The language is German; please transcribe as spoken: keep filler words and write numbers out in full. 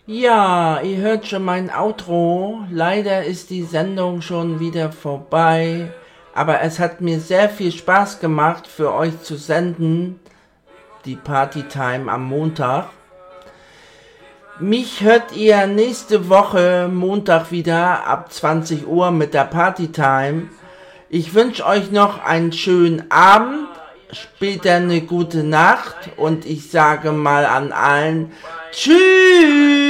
Ja, ihr hört schon mein Outro. Leider ist die Sendung schon wieder vorbei, aber es hat mir sehr viel Spaß gemacht, für euch zu senden, die Partytime am Montag. Mich hört ihr nächste Woche Montag wieder ab zwanzig Uhr mit der Partytime. Ich wünsche euch noch einen schönen Abend, später eine gute Nacht und ich sage mal an allen Tschüss!